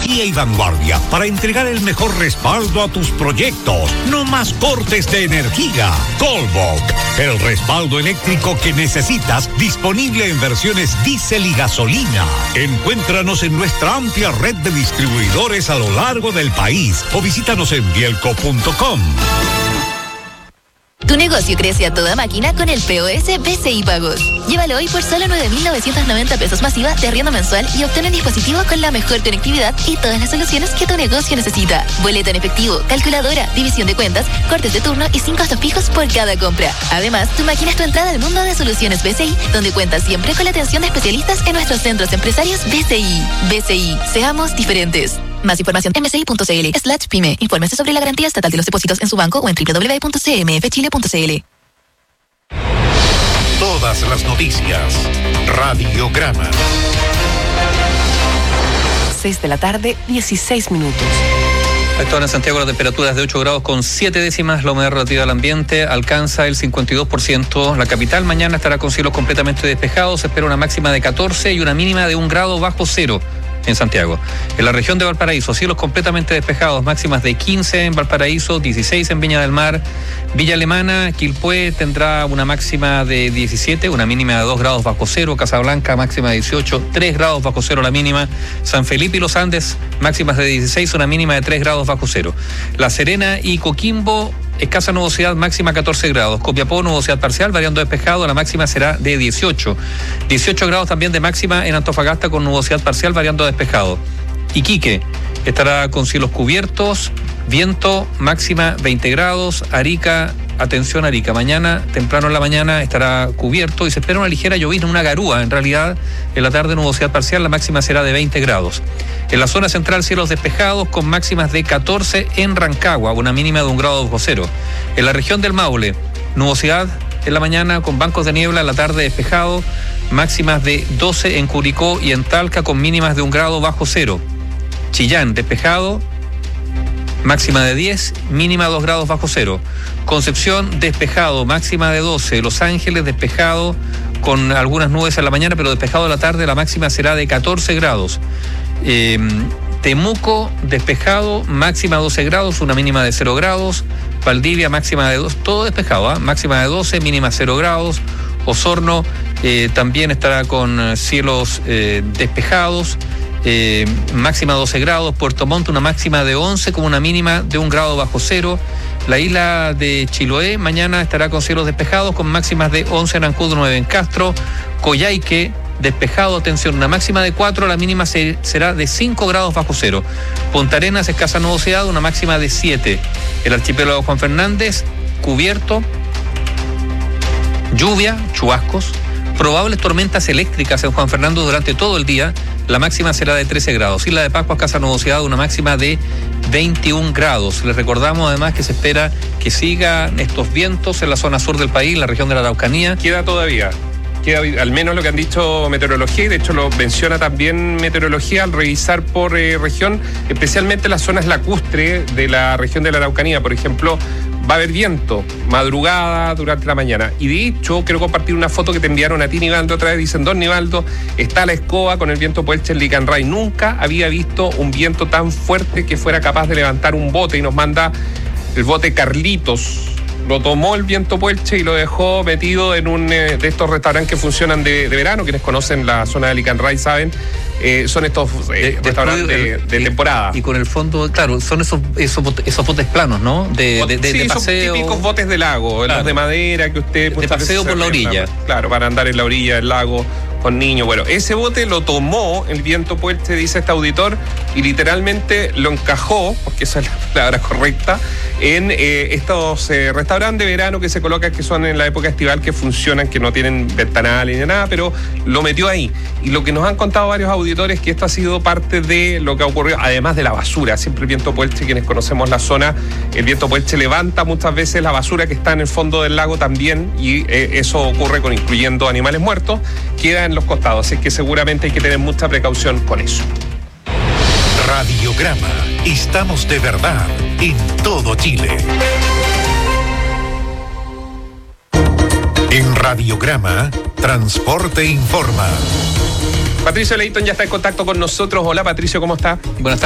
tecnología y vanguardia para entregar el mejor respaldo a tus proyectos. No más cortes de energía. Colbok, el respaldo eléctrico que necesitas, disponible en versiones diésel y gasolina. Encuéntranos en nuestra amplia red de distribuidores a lo largo del país o visítanos en bielco.com. Tu negocio crece a toda máquina con el POS BCI Pagos. Llévalo hoy por solo 9.990 pesos masiva de arriendo mensual y obtén un dispositivo con la mejor conectividad y todas las soluciones que tu negocio necesita. Boleta en efectivo, calculadora, división de cuentas, cortes de turno y 5 costos fijos por cada compra. Además, tu máquina es tu entrada al mundo de soluciones BCI, donde cuentas siempre con la atención de especialistas en nuestros centros empresarios BCI. BCI, seamos diferentes. Más información en bci.cl/pyme. Infórmese sobre la garantía estatal de los depósitos en su banco o en www.cmfchile.cl. Todas las noticias. Radiograma. 6 de la tarde, 16 minutos. A esta hora en Santiago, las temperaturas de 8 grados con 7 décimas, la humedad relativa al ambiente alcanza el 52%. La capital mañana estará con cielos completamente despejados. Se espera una máxima de 14 y una mínima de 1 grado bajo cero en Santiago. En la región de Valparaíso, cielos completamente despejados, máximas de 15 en Valparaíso, 16 en Viña del Mar. Villa Alemana, Quilpué tendrá una máxima de 17, una mínima de 2 grados bajo cero. Casablanca, máxima de 18, 3 grados bajo cero la mínima. San Felipe y Los Andes, máximas de 16, una mínima de 3 grados bajo cero. La Serena y Coquimbo, escasa nubosidad, máxima 14 grados. Copiapó, nubosidad parcial, variando despejado, la máxima será de 18. 18 grados también de máxima en Antofagasta con nubosidad parcial, variando despejado. Iquique estará con cielos cubiertos, viento, máxima 20 grados. Arica, atención Arica, mañana, temprano en la mañana estará cubierto y se espera una ligera llovizna, una garúa en realidad. En la tarde nubosidad parcial, la máxima será de 20 grados. En la zona central, cielos despejados con máximas de 14 en Rancagua, una mínima de 1 grado bajo cero. En la región del Maule, nubosidad en la mañana con bancos de niebla, en la tarde despejado, máximas de 12 en Curicó y en Talca con mínimas de 1 grado bajo cero. Chillán, despejado, máxima de 10, mínima 2 grados bajo cero. Concepción, despejado, máxima de 12. Los Ángeles, despejado con algunas nubes en la mañana, pero despejado en la tarde, la máxima será de 14 grados. Temuco, despejado, máxima 12 grados, una mínima de 0 grados. Valdivia, máxima de 2, todo despejado, máxima de 12, mínima 0 grados. Osorno también estará con cielos despejados, máxima 12 grados. Puerto Montt, una máxima de 11 con una mínima de 1 grado bajo cero. La isla de Chiloé mañana estará con cielos despejados con máximas de 11 en Ancud, 9 en Castro. Coyhaique, despejado, atención, una máxima de 4, la mínima será de 5 grados bajo cero. Punta Arenas, escasa nubosidad, una máxima de 7. El archipiélago Juan Fernández, cubierto, lluvia, chubascos, probables tormentas eléctricas en Juan Fernando durante todo el día, la máxima será de 13 grados. Isla de Pascua, escasa nubosidad, una máxima de 21 grados. Les recordamos además que se espera que sigan estos vientos en la zona sur del país, la región de la Araucanía. Queda al menos lo que han dicho meteorología, y de hecho lo menciona también meteorología al revisar por región, especialmente las zonas lacustres de la región de la Araucanía. Por ejemplo, va a haber viento, madrugada, durante la mañana. Y de hecho, quiero compartir una foto que te enviaron a ti, Nivaldo, otra vez. Dicen, don Nivaldo, está la escoba con el viento Puelche en Licanray. Nunca había visto un viento tan fuerte que fuera capaz de levantar un bote, y nos manda el bote Carlitos. Lo tomó el viento Puelche y lo dejó metido en un de estos restaurantes que funcionan de verano. Quienes conocen la zona de Licanray saben, son estos restaurantes de temporada. Y con el fondo, claro, son esos botes planos, ¿no? De paseo. Son típicos botes de lago, claro. Los de madera que usted... De paseo por la orilla. Claro, para andar en la orilla del lago con niños. Bueno, ese bote lo tomó el viento Puelche, dice este auditor, y literalmente lo encajó, porque esa es la palabra correcta, en estos restaurantes de verano que se colocan, que son en la época estival, que funcionan, que no tienen ventanales ni nada, pero lo metió ahí. Y lo que nos han contado varios auditores, que esto ha sido parte de lo que ha ocurrido, además de la basura. Siempre el viento Puelche, quienes conocemos la zona, el viento Puelche levanta muchas veces la basura que está en el fondo del lago también, y eso ocurre con incluyendo animales muertos, queda en los costados, así que seguramente hay que tener mucha precaución con eso. Radiograma, estamos de verdad en todo Chile. En Radiograma, Transporte Informa. Patricio Leighton ya está en contacto con nosotros. Hola Patricio, ¿cómo está? Buenas tardes.